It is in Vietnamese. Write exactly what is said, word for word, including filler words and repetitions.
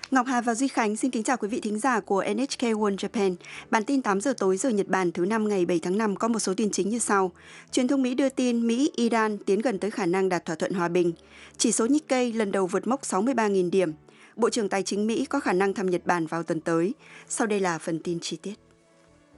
Ngọc Hà và Duy Khánh xin kính chào quý vị thính giả của en hát ca World Japan. Bản tin tám giờ tối giờ Nhật Bản thứ năm ngày bảy tháng năm có một số tin chính như sau. Truyền thông Mỹ đưa tin Mỹ, Iran tiến gần tới khả năng đạt thỏa thuận hòa bình. Chỉ số Nikkei lần đầu vượt mốc sáu mươi ba nghìn điểm. Bộ trưởng Tài chính Mỹ có khả năng thăm Nhật Bản vào tuần tới. Sau đây là phần tin chi tiết.